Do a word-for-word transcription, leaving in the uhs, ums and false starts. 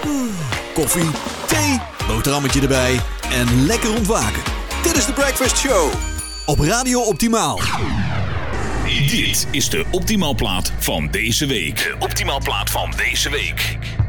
Koffie, thee, boterhammetje erbij en lekker ontwaken. Dit is de Breakfast Show op Radio Optimaal. Dit is de Optimaal plaat van deze week. De Optimaal plaat van deze week.